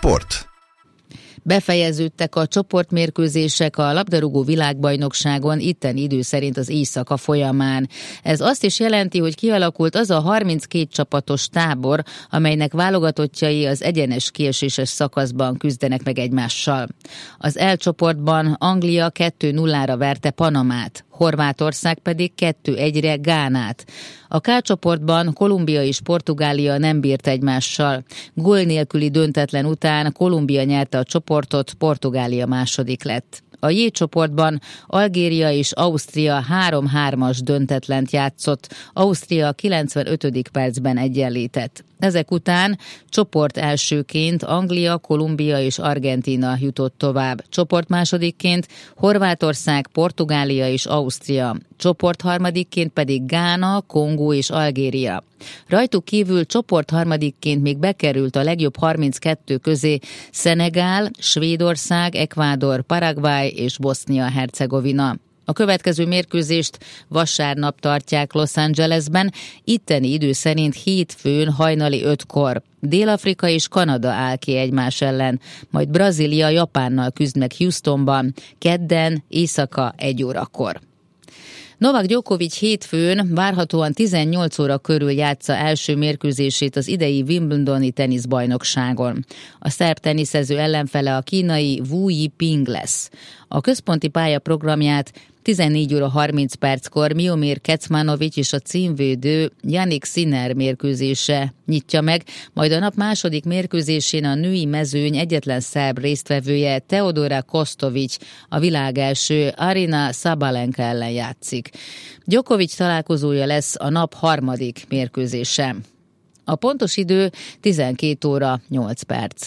Sport. Befejeződtek a csoportmérkőzések a labdarúgó világbajnokságon itten idő szerint az éjszaka folyamán. Ez azt is jelenti, hogy kialakult az a 32 csapatos tábor, amelynek válogatottjai az egyenes kieséses szakaszban küzdenek meg egymással. Az L csoportban Anglia 2-0-ra verte Panamát, Horvátország pedig 2-1-re Gánát. A K csoportban Kolumbia és Portugália nem bírt egymással. Gól nélküli döntetlen után Kolumbia nyerte a csoportot, Portugália második lett. A J csoportban Algéria és Ausztria 3-3-as döntetlent játszott, Ausztria 95. percben egyenlített. Ezek után csoport elsőként Anglia, Kolumbia és Argentína jutott tovább. Csoport másodikként Horvátország, Portugália és Ausztria. Csoport harmadikként pedig Gána, Kongó és Algéria. Rajtuk kívül csoport harmadikként még bekerült a legjobb 32 közé Szenegál, Svédország, Ekvádor, Paraguay és Bosznia-Hercegovina. A következő mérkőzést vasárnap tartják Los Angelesben, itteni idő szerint hétfőn hajnali 5-kor. Dél-Afrika és Kanada áll ki egymás ellen, majd Brazília Japánnal küzd meg Houstonban, kedden éjszaka 1 órakor. Novak Djokovic hétfőn várhatóan 18 óra körül játsza első mérkőzését az idei Wimbledoni teniszbajnokságon. A szerb teniszező ellenfele a kínai Wu Yiping lesz. A központi pálya programját 14 óra 30 perckor Miomir Kecmanovic és a címvédő Jannik Sinner mérkőzése nyitja meg, majd a nap második mérkőzésén a női mezőny egyetlen szerb résztvevője Teodora Kostovic a világ első Aryna Sabalenka ellen játszik. Djokovic találkozója lesz a nap harmadik mérkőzése. A pontos idő 12 óra 8 perc.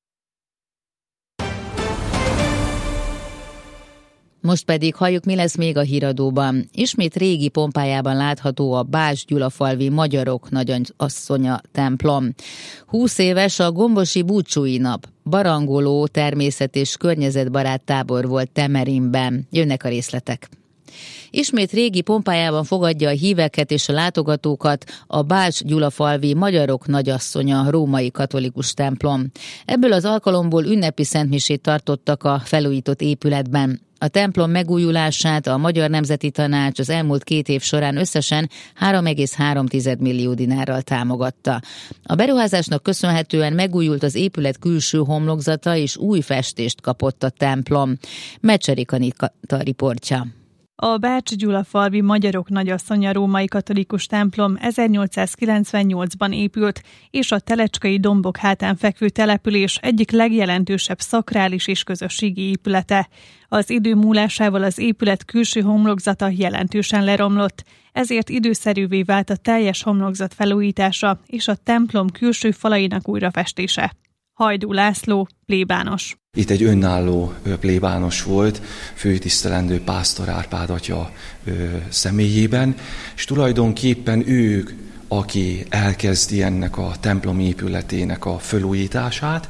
Most pedig halljuk, mi lesz még a híradóban. Ismét régi pompájában látható a Bács-Gyulafalvi Magyarok Nagyasszonya templom. 20 éves a gombosi búcsúi nap. Barangoló természet- és környezetbarát tábor volt Temerinben. Jönnek a részletek. Ismét régi pompájában fogadja a híveket és a látogatókat a Bács-Gyulafalvi Magyarok Nagyasszonya római katolikus templom. Ebből az alkalomból ünnepi szentmisét tartottak a felújított épületben. A templom megújulását a Magyar Nemzeti Tanács az elmúlt 2 év során összesen 3,3 millió dinárral támogatta. A beruházásnak köszönhetően megújult az épület külső homlokzata és új festést kapott a templom. Mecseri Anita riportja. A Bács-Gyulafalvi Magyarok Nagyasszonya római katolikus templom 1898-ban épült, és a Telecskai dombok hátán fekvő település egyik legjelentősebb szakrális és közösségi épülete. Az idő múlásával az épület külső homlokzata jelentősen leromlott, ezért időszerűvé vált a teljes homlokzat felújítása és a templom külső falainak újrafestése. Hajdú László, plébános. Itt egy önálló plébános volt, főtisztelendő Pásztor Árpád atya személyében, és tulajdonképpen ő, aki elkezdi ennek a templom épületének a felújítását.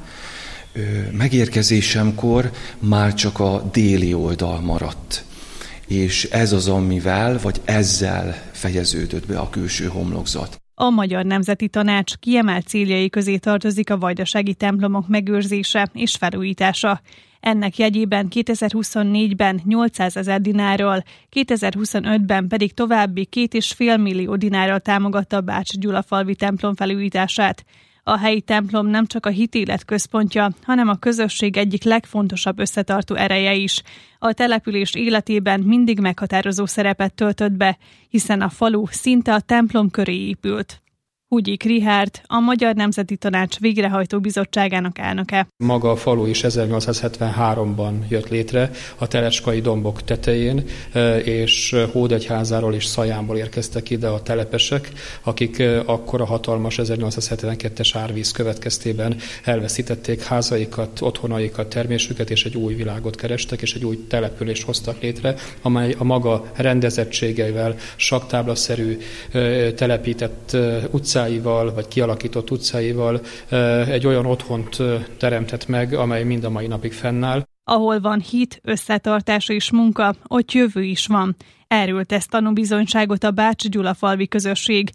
Megérkezésemkor már csak a déli oldal maradt, és ez az, amivel, vagy ezzel fejeződött be a külső homlokzat. A Magyar Nemzeti Tanács kiemelt céljai közé tartozik a vajdasági templomok megőrzése és felújítása. Ennek jegyében 2024-ben 800 000 dinárral, 2025-ben pedig további 2,5 millió dinárral támogatta a Bács-Gyulafalvi templom felújítását. A helyi templom nem csak a hitélet központja, hanem a közösség egyik legfontosabb összetartó ereje is. A település életében mindig meghatározó szerepet töltött be, hiszen a falu szinte a templom köré épült. Hugyik Richárd, a Magyar Nemzeti Tanács végrehajtó bizottságának elnöke. Maga a falu is 1873-ban jött létre a Telecskai dombok tetején, és Hódegyházáról és Szajánból érkeztek ide a telepesek, akik akkor a hatalmas 1872-es árvíz következtében elveszítették házaikat, otthonaikat, termésüket, és egy új világot kerestek, és egy új települést hoztak létre, amely a maga rendezettségeivel, sakktáblaszerű telepített utcáival, vagy kialakított utcáival egy olyan otthont teremtett meg, amely mind a mai napig fennáll. Ahol van hit, összetartás és munka, ott jövő is van. Erről tesz tanúbizonyságot a Bács-Gyulafalvi közösség.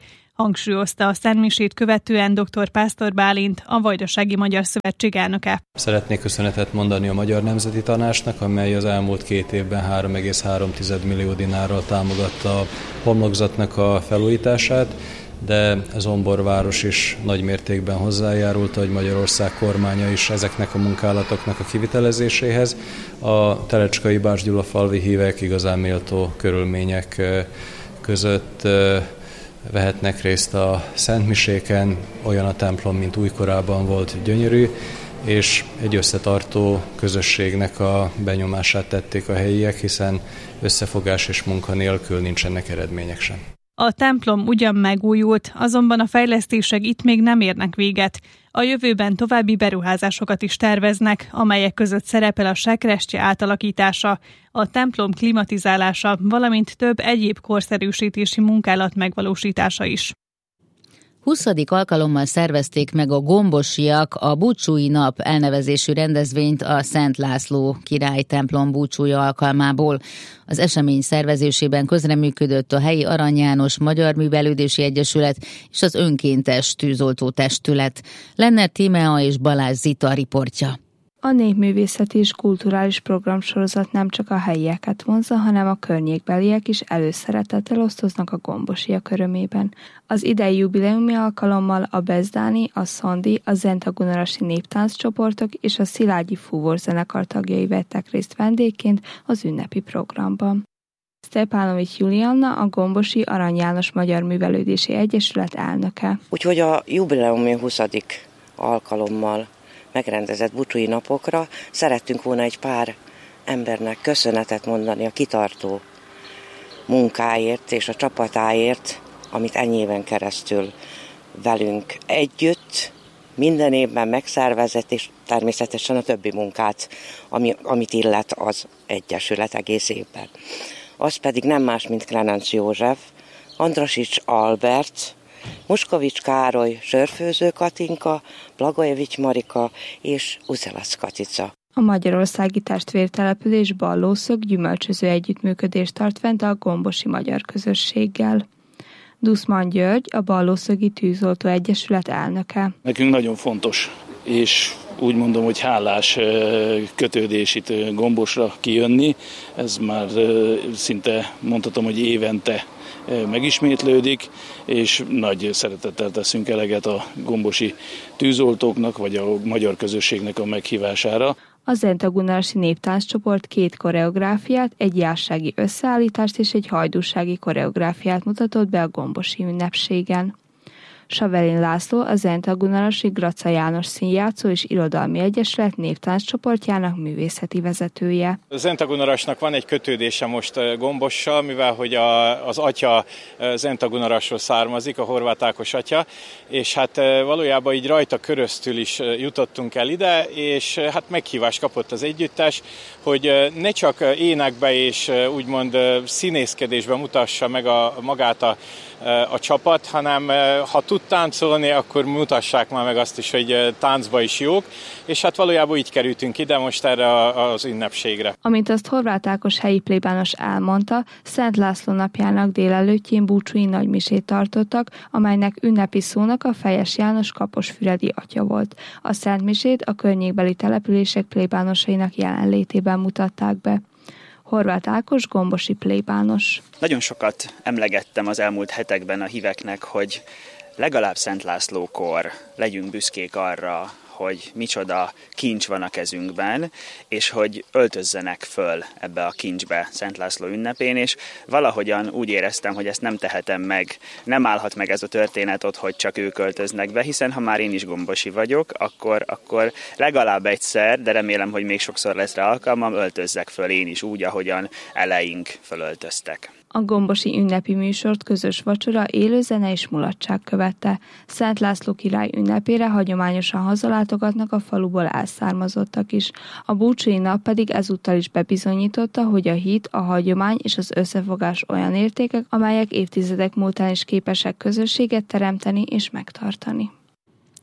Hangsúlyozta a szentmisét követően dr. Pásztor Bálint, a Vajdasági Magyar Szövetség elnöke. Szeretnék köszönetet mondani a Magyar Nemzeti Tanácsnak, amely az elmúlt 2 évben 3,3 millió dinárral támogatta a homlokzatnak a felújítását, de Zomborváros is nagy mértékben hozzájárult, hogy Magyarország kormánya is ezeknek a munkálatoknak a kivitelezéséhez. A Telecskai Bács Gyula falvi hívek igazán méltó körülmények között vehetnek részt a szentmiséken, olyan a templom, mint újkorában volt, gyönyörű, és egy összetartó közösségnek a benyomását tették a helyiek, hiszen összefogás és munka nélkül nincsenek eredmények sem. A templom ugyan megújult, azonban a fejlesztések itt még nem érnek véget. A jövőben további beruházásokat is terveznek, amelyek között szerepel a sekrestye átalakítása, a templom klimatizálása, valamint több egyéb korszerűsítési munkálat megvalósítása is. 20. alkalommal szervezték meg a gombosiak a Búcsúi Nap elnevezésű rendezvényt a Szent László király templom búcsúja alkalmából. Az esemény szervezésében közreműködött a helyi Arany János Magyar Művelődési Egyesület és az önkéntes tűzoltó testület. Lenne Tímea és Balázs Zita riportja. A népművészeti és kulturális programsorozat nem csak a helyieket vonzza, hanem a környékbeliek is előszeretettel osztoznak a gombosiak örömében. Az idei jubileumi alkalommal a Bezdáni, a Szondi, a Zentagunarasi néptánccsoportok és a Szilágyi Fúvózenekar tagjai vettek részt vendégként az ünnepi programban. Stepanovics Julianna, a Gombosi Arany János Magyar Művelődési Egyesület elnöke. Úgyhogy a jubileumi 20. alkalommal megrendezett búcsúi napokra szerettünk volna egy pár embernek köszönetet mondani a kitartó munkáért és a csapatáért, amit ennyi éven keresztül velünk együtt minden évben megszervezett, és természetesen a többi munkát, amit illet az Egyesület egész évben. Az pedig nem más, mint Klenenc József, Andrasics Albert, Muskovics Károly, Sörfőző Katinka, Blagojevics Marika és Uzelasz Katica. A magyarországi testvértelepülés Ballószög gyümölcsöző együttműködést tart fent a gombosi magyar közösséggel. Duszman György, a Ballószögi Tűzoltó Egyesület elnöke. Nekünk nagyon fontos, és úgy mondom, hogy hálás kötődés itt Gombosra kijönni. Ez már szinte mondhatom, hogy évente megismétlődik, és nagy szeretettel teszünk eleget a gombosi tűzoltóknak, vagy a magyar közösségnek a meghívására. A Zentagunarasi néptánccsoport 2 koreográfiát, egy jársági összeállítást és egy hajdúsági koreográfiát mutatott be a gombosi ünnepségen. Savelin László, a Zentagunarasi Graca János Színjátszó és Irodalmi Egyesület néptánccsoportjának művészeti vezetője. A Zentagunarasnak van egy kötődése most Gombossal, mivel hogy az atya Zentagunarasról származik, a Horváth Ákos atya, és hát valójában így rajta köröztül is jutottunk el ide, és hát meghívást kapott az együttes, hogy ne csak énekbe és úgymond színészkedésbe mutassa meg magát a csapat, hanem ha tud táncolni, akkor mutassák már meg azt is, hogy táncba is jók, és hát valójában így kerültünk ide most erre az ünnepségre. Amint azt Horváth Ákos helyi plébános elmondta, Szent László napjának délelőttjén búcsúi nagymisét tartottak, amelynek ünnepi szónak a Fejes János kaposfüredi atya volt. A szentmisét a környékbeli települések plébánosainak jelenlétében mutatták be. Horváth Ákos, gombosi plébános. Nagyon sokat emlegettem az elmúlt hetekben a híveknek, hogy legalább Szent Lászlókor legyünk büszkék arra, hogy micsoda kincs van a kezünkben, és hogy öltözzenek föl ebbe a kincsbe Szent László ünnepén, és valahogyan úgy éreztem, hogy ezt nem tehetem meg, nem állhat meg ez a történet ott, hogy csak ők öltöznek be, hiszen ha már én is gombosi vagyok, akkor legalább egyszer, de remélem, hogy még sokszor lesz rá alkalmam, öltözzek föl én is úgy, ahogyan eleink fölöltöztek. A gombosi ünnepi műsort közös vacsora, élőzene és mulatság követte. Szent László király ünnepére hagyományosan hazalátogatnak a faluból elszármazottak is. A búcsúi nap pedig ezúttal is bebizonyította, hogy a hit, a hagyomány és az összefogás olyan értékek, amelyek évtizedek múltán is képesek közösséget teremteni és megtartani.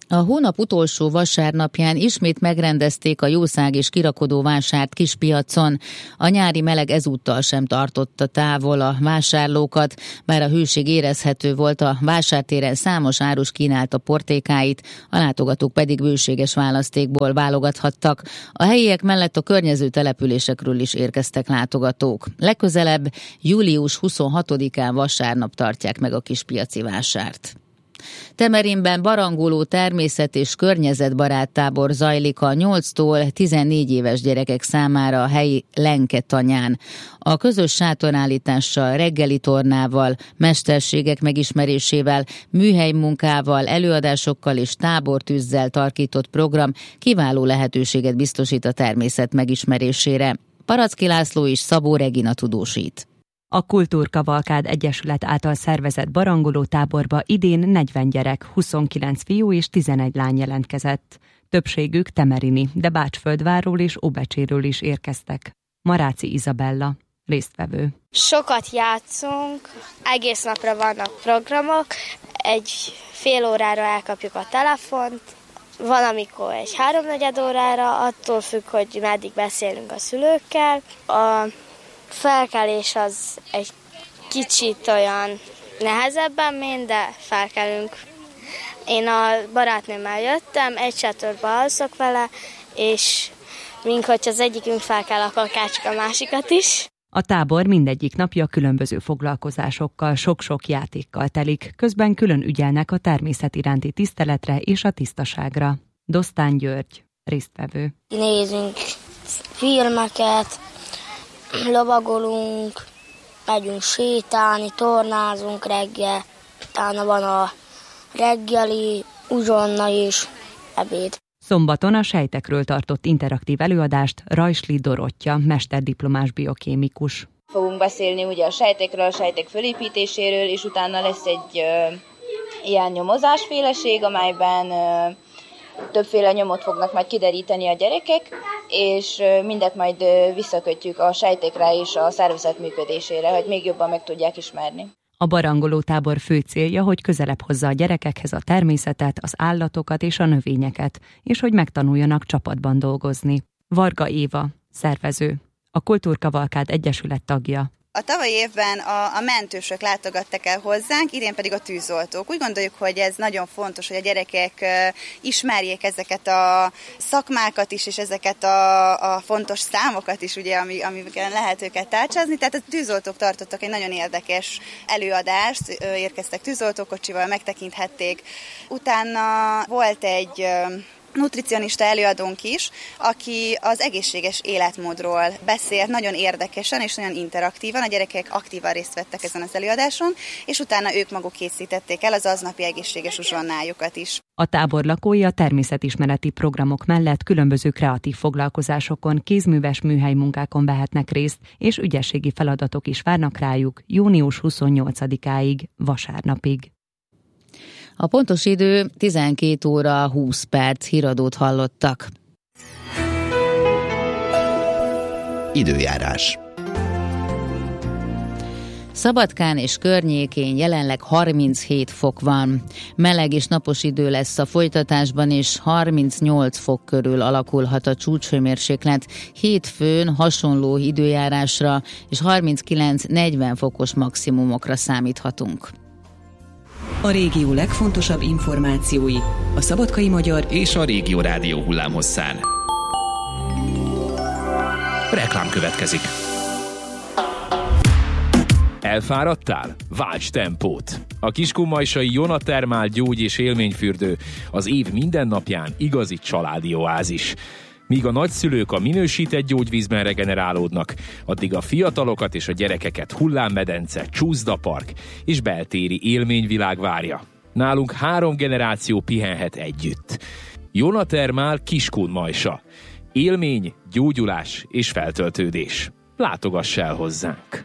A hónap utolsó vasárnapján ismét megrendezték a jószág és kirakodó vásárt Kispiacon. A nyári meleg ezúttal sem tartotta távol a vásárlókat, bár a hőség érezhető volt, a vásártéren számos árus kínálta portékáit, a látogatók pedig bőséges választékból válogathattak. A helyiek mellett a környező településekről is érkeztek látogatók. Legközelebb július 26-án vasárnap tartják meg a kispiaci vásárt. Temerinben barangoló természet- és környezetbarát tábor zajlik a 8-tól 14 éves gyerekek számára a helyi Lenke tanyán. A közös sátorállítással, reggeli tornával, mesterségek megismerésével, műhelymunkával, előadásokkal és tábortűzzel tarkított program kiváló lehetőséget biztosít a természet megismerésére. Paracki László és Szabó Regina tudósít. A Kultúrkavalkád Egyesület által szervezett barangoló táborba idén 40 gyerek, 29 fiú és 11 lány jelentkezett. Többségük temerini, de Bácsföldvárról és Óbecséről is érkeztek. Maráci Izabella, résztvevő. Sokat játszunk, egész napra vannak programok, egy fél órára elkapjuk a telefont, van, amikor egy 3-4 órára, attól függ, hogy meddig beszélünk a szülőkkel. A felkelés az egy kicsit olyan nehezebben ment, de felkelünk. Én a barátnőmmel jöttem, egy sátorba alszok vele, és minthogy az egyikünk felkel, akkor kácsuk a másikat is. A tábor mindegyik napja különböző foglalkozásokkal, sok-sok játékkal telik, közben külön ügyelnek a természet iránti tiszteletre és a tisztaságra. Dosztán György, résztvevő. Nézünk filmeket, lovagolunk, megyünk sétálni, tornázunk reggel, utána van a reggeli, uzsonna és ebéd. Szombaton a sejtekről tartott interaktív előadást Rajsli Dorottya, mesterdiplomás biokémikus. Fogunk beszélni ugye a sejtekről, a sejtek fölépítéséről, és utána lesz egy ilyen nyomozásféleség, amelyben többféle nyomot fognak majd kideríteni a gyerekek, és mindet majd visszakötjük a sejtekre és a szervezet működésére, hogy még jobban meg tudják ismerni. A barangoló tábor fő célja, hogy közelebb hozza a gyerekekhez a természetet, az állatokat és a növényeket, és hogy megtanuljanak csapatban dolgozni. Varga Éva, szervező, a Kultúrkavalkád Egyesület tagja. A tavalyi évben a mentősök látogattak el hozzánk, idén pedig a tűzoltók. Úgy gondoljuk, hogy ez nagyon fontos, hogy a gyerekek ismerjék ezeket a szakmákat is, és ezeket a fontos számokat is, ugye, amiken lehet őket tárcsázni. Tehát a tűzoltók tartottak egy nagyon érdekes előadást, érkeztek tűzoltókocsival, megtekinthették. Utána volt egy nutricionista előadónk is, aki az egészséges életmódról beszélt, nagyon érdekesen és nagyon interaktívan, a gyerekek aktívan részt vettek ezen az előadáson, és utána ők maguk készítették el az aznapi egészséges uzsonnájukat is. A tábor lakói a természetismereti programok mellett különböző kreatív foglalkozásokon, kézműves műhelymunkákon vehetnek részt, és ügyességi feladatok is várnak rájuk június 28-áig, vasárnapig. A pontos idő 12 óra 20 perc, híradót hallottak. Időjárás. Szabadkán és környékén jelenleg 37 fok van. Meleg és napos idő lesz a folytatásban, és 38 fok körül alakulhat a csúcshőmérséklet. Hétfőn hasonló időjárásra és 39-40 fokos maximumokra számíthatunk. A régió legfontosabb információi a Szabadkai Magyar és a Régió Rádió hullámhosszán. Reklám következik. Elfáradtál? Válts tempót! A kiskunmajsai Jonatermál gyógy- és élményfürdő az év minden napján igazi családi oázis. Míg a nagyszülők a minősített gyógyvízben regenerálódnak, addig a fiatalokat és a gyerekeket hullámmedence, csúszdapark és beltéri élményvilág várja. Nálunk 3 generáció pihenhet együtt. Jonatermál Kiskunmajsa. Élmény, gyógyulás és feltöltődés. Látogass el hozzánk!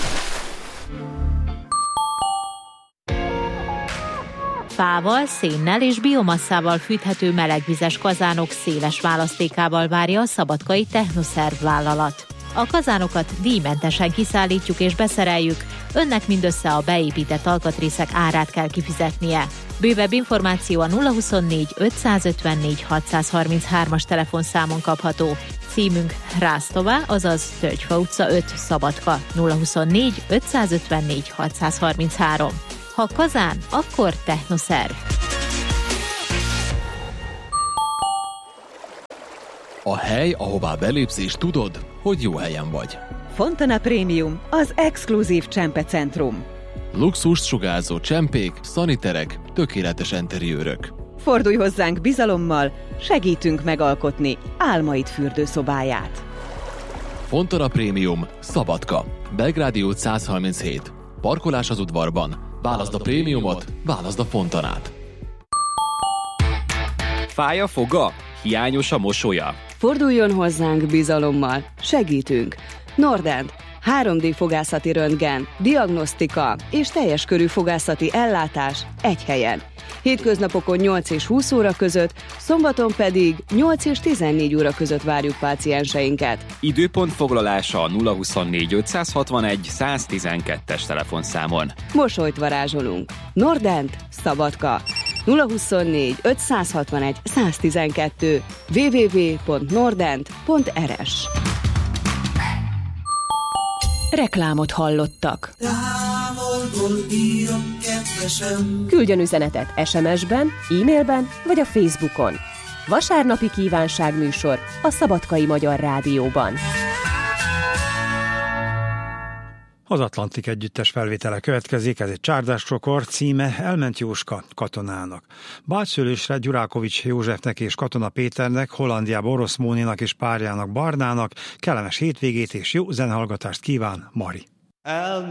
Fával, szénnel és biomasszával fűthető melegvizes kazánok széles választékával várja a szabadkai Technoszerv vállalat. A kazánokat díjmentesen kiszállítjuk és beszereljük, önnek mindössze a beépített alkatrészek árát kell kifizetnie. Bővebb információ a 024 554 633-as telefonszámon kapható. Címünk Rásztová, azaz Tölgyfa utca 5, Szabadka, 024 554 633. Ha kazán, akkor technoszerv. A hely, ahová belépsz és tudod, hogy jó helyen vagy. Fontana Premium, az exkluzív csempecentrum. Luxust sugárzó csempék, szaniterek, tökéletes enteriőrök. Fordulj hozzánk bizalommal, segítünk megalkotni álmaid fürdőszobáját. Fontana Premium, Szabadka, Belgrádi út 137. Parkolás az udvarban. Válaszd a prémiumot, válaszd a Fontanát. Fáj a foga? Hiányos a mosolya? Forduljon hozzánk bizalommal, segítünk. Nordent, 3D fogászati röntgen, diagnosztika és teljes körű fogászati ellátás egy helyen. Hétköznapokon 8 és 20 óra között, szombaton pedig 8 és 14 óra között várjuk pácienseinket. Időpontfoglalása 024 561 112-es telefonszámon. Mosolyt varázsolunk. Nordent, Szabadka. 024 561 112 www.nordent.rs. Reklámot hallottak. Küldjön üzenetet SMS-ben, e-mailben vagy a Facebookon. Vasárnapi kívánságműsor a Szabadkai Magyar Rádióban. Az Atlantik Együttes felvétele következik, ez egy csárdáscsokor, címe Elment Jóska katonának. Bácsszülésre Gyurákovics Józsefnek és Katona Péternek, Hollandiába Orosz Móninak és párjának Barnának kellemes hétvégét és jó zenehallgatást kíván Mari.